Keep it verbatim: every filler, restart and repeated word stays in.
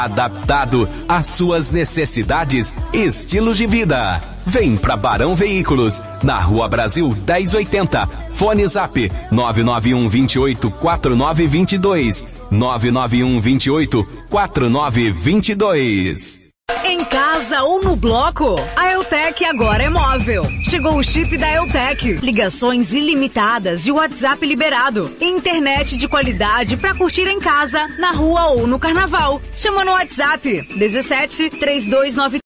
adaptado às suas necessidades e estilos de vida. Vem pra Barão Veículos, na Rua Brasil dez oitenta. Fone Zap nove nove um dois oito quatro nove dois dois, nove nove um dois oito quatro nove dois dois. Em casa ou no bloco, a Eutec agora é móvel. Chegou o chip da Eutec. Ligações ilimitadas e WhatsApp liberado. Internet de qualidade pra curtir em casa, na rua ou no carnaval. Chama no WhatsApp dezessete, três dois nove